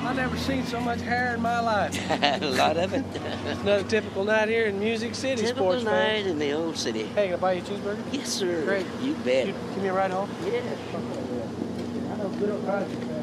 I never seen so much hair in my life. A lot of it. Another typical night here in Music City, Typical sports night fan. in the old city. Hey, can I buy you a cheeseburger? Yes, sir. Great. You bet. Give me a ride home? Yeah. I know good old